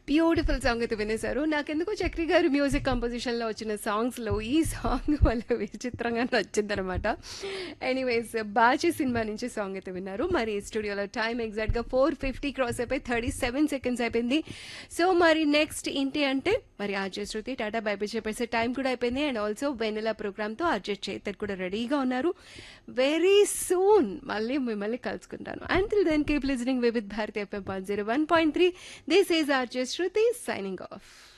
Beautiful song అయితే వినేశారు. నాకెందుకో చక్రి గారి మ్యూజిక్ కంపోజిషన్‌లో వచ్చిన సాంగ్స్‌లో ఈ సాంగ్ భలే విచిత్రంగా నచ్చిందనమాట. ఎనీవేస్ 'బాచి' సినిమా నుంచి సాంగ్ అయితే విన్నారు. మరి స్టూడియోలో టైం ఎగ్జాక్ట్‌గా 4:50 క్రాస్ అయిపోయి 37 సెకండ్స్ అయిపోయింది. సో మరి నెక్స్ట్ ఏంటి అంటే మరి RJ Shruti tata bye by చెప్పేసే time కూడా అయిపోయింది. And also Vennela ప్రోగ్రామ్‌తో RJ Chetan కూడా రెడీగా ఉన్నారు. వెరీ సూన్ మళ్ళీ మిమ్మల్ని కలుసుకుంటాను. Until then keep listening Vividh Bharati FM 101.3. This is RJ Shruti signing off.